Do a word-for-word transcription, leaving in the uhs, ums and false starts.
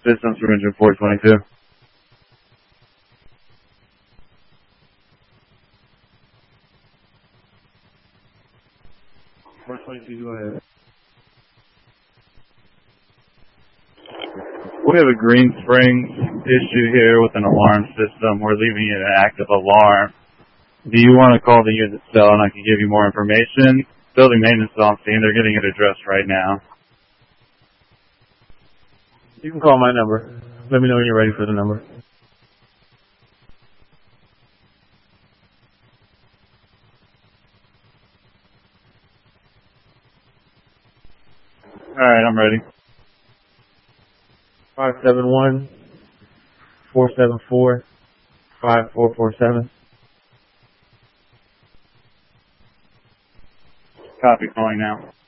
Systems for engine four twenty-two. four twenty-two, go ahead. We have a Green Springs issue here with an alarm system. We're leaving it an active alarm. Do you want to call the unit cell and I can give you more information? Building maintenance is on scene. They're getting it addressed right now. You can call my number. Let me know when you're ready for the number. All right, I'm ready. five seven one, four seven four, five four four seven. Copy, calling now.